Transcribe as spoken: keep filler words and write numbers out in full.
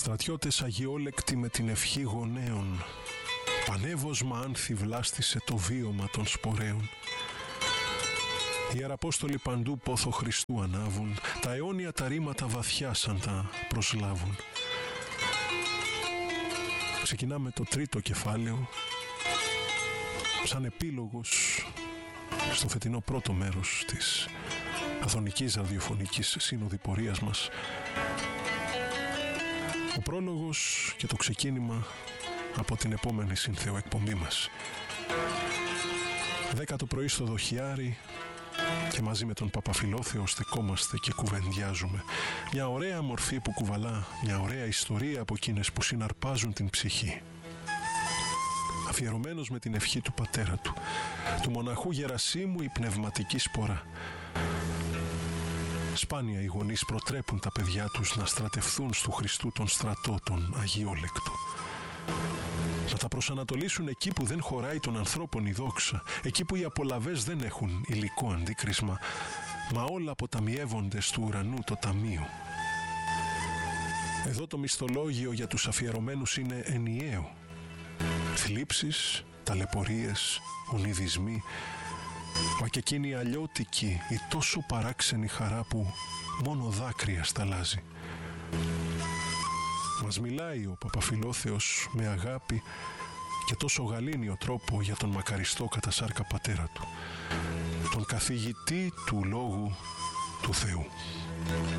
Στρατιώτες αγιόλεκτοι με την ευχή γονέων, πανεύωσμα άνθη βλάστησε το βίωμα των σπορέων. Οι Ιεραπόστολοι παντού πόθο Χριστού ανάβουν, τα αιώνια τα ρήματα βαθιά σαν τα προσλάβουν. Ξεκινάμε το τρίτο κεφάλαιο, σαν επίλογος στο φετινό πρώτο μέρος της αθωνικής ραδιοφωνικής συνοδοιπορίας μας. Ο πρόλογος και το ξεκίνημα από την επόμενη σύνθεο εκπομπή μας. Δέκα το πρωί στο Δοχιάρι και μαζί με τον Παπαφιλόθεο στεκόμαστε και κουβεντιάζουμε. Μια ωραία μορφή που κουβαλά, μια ωραία ιστορία από εκείνες που συναρπάζουν την ψυχή. Αφιερωμένος με την ευχή του πατέρα του, του μοναχού Γερασίμου η πνευματική σπορά. Σπάνια οι γονείς προτρέπουν τα παιδιά τους να στρατευθούν στου Χριστού τον στρατό τον αγιόλεκτο. Να τα προσανατολίσουν εκεί που δεν χωράει των ανθρώπων η δόξα, εκεί που οι απολαβές δεν έχουν υλικό αντίκρισμα, μα όλα αποταμιεύονται στου ουρανού το ταμείο. Εδώ το μισθολόγιο για τους αφιερωμένους είναι ενιαίο. Θλίψεις, ταλαιπωρίες, ονειδισμοί, μα και εκείνη η αλλιώτικη, η τόσο παράξενη χαρά που μόνο δάκρυα σταλάζει. Μας μιλάει ο Παπαφιλόθεος με αγάπη και τόσο γαλήνιο τρόπο για τον μακαριστό κατά σάρκα πατέρα του, τον καθηγητή του Λόγου του Θεού.